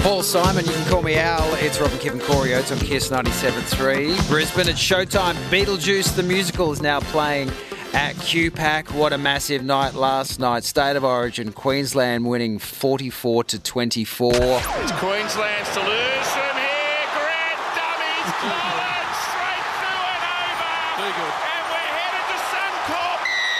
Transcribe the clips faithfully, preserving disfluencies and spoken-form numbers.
Paul Simon, you can call me Al. It's Rob and Kevin Corey Oates on Kiss ninety-seven point three. Brisbane, it's showtime. Beetlejuice, the musical, is now playing at Q PAC. What a massive night last night. State of Origin, Queensland winning forty-four to twenty-four. It's Queensland's to lose from here. Grant dummies, Cullen straight through and over. Very good. And we're headed to Suncorp.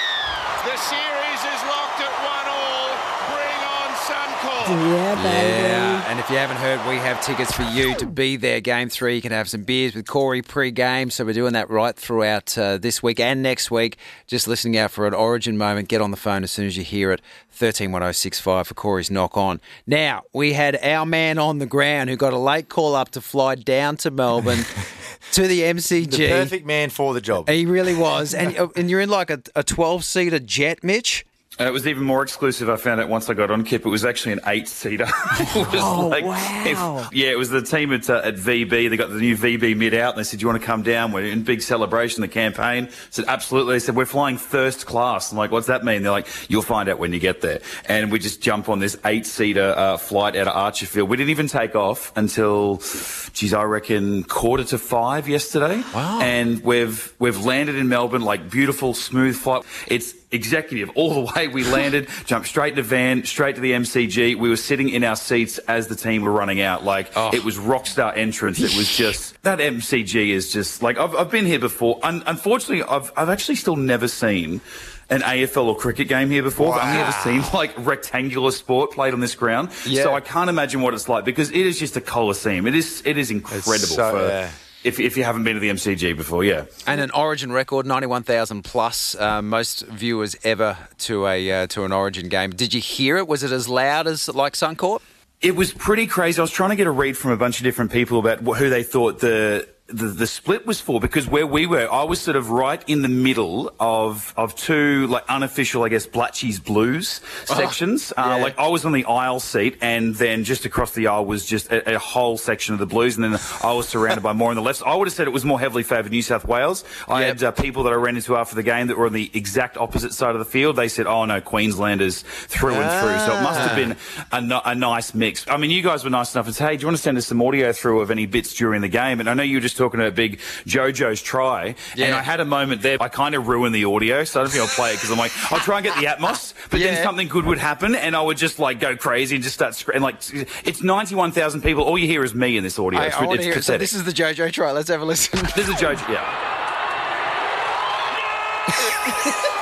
The series is locked at one all. Bring on Suncorp. Yeah, baby. Yeah, and if you haven't heard, we have tickets for you to be there. Game three, you can have some beers with Corey pre-game. So we're doing that right throughout uh, this week and next week. Just listening out for an Origin moment. Get on the phone as soon as you hear it. thirteen one oh six five for Corey's knock on. Now, we had our man on the ground who got a late call up to fly down to Melbourne to the M C G. The perfect man for the job. He really was. And, and you're in like a, a twelve-seater jet, Mitch? Uh, it was even more exclusive. I found out once I got on Kip. It was actually an eight-seater. It was Oh, like, wow. if- yeah, it was the team at, uh, at V B. They got the new V B mid out, and they said, "Do you want to come down? We're in big celebration of the campaign." I said, "Absolutely." They said, "We're flying first class." I'm like, "What's that mean?" They're like, "You'll find out when you get there." And we just jump on this eight-seater uh, flight out of Archerfield. We didn't even take off until, geez, I reckon quarter to five yesterday. Wow. And we've we've landed in Melbourne, like beautiful, smooth flight. It's executive all the way. We landed, jumped straight in the van, straight to the M C G. We were sitting in our seats as the team were running out. Like, Oh. it was rock star entrance. It was just, that M C G is just, like, I've, I've been here before. Un- unfortunately, I've, I've actually still never seen an A F L or cricket game here before. Wow. I've only ever seen, like, rectangular sport played on this ground. Yeah. So I can't imagine what it's like, because it is just a coliseum. It is, it is incredible so- for... yeah. If, if you haven't been to the M C G before, yeah. And an Origin record, ninety-one thousand plus, uh, most viewers ever to a uh, to an Origin game. Did you hear it? Was it as loud as like Suncorp? It was pretty crazy. I was trying to get a read from a bunch of different people about wh- who they thought the, the the split was for, because where we were, I was sort of right in the middle of of two, like, unofficial, I guess, Blatchy's Blues sections. yeah. Uh, like, I was on the aisle seat, and then just across the aisle was just a, a whole section of the Blues, and then I was surrounded by more on the left. I would have said it was more heavily favoured New South Wales. I Yep. had uh, people that I ran into after the game that were on the exact opposite side of the field. They said, "Oh no, Queenslanders through and through." So it must have been a, no- a nice mix. I mean, you guys were nice enough to say, "Hey, do you want to send us some audio through of any bits during the game?" And I know you were just talking about big JoJo's try, Yeah. and I had a moment there. I kind of ruined the audio, so I don't think I'll play it, because I'm like, I'll try and get the Atmos, but Yeah. then something good would happen, and I would just like go crazy and just start screaming. Like, it's ninety-one thousand people. All you hear is me in this audio. I, it's I want to it's hear it. So pathetic. this is the JoJo try. Let's have a listen. This is JoJo. Yeah.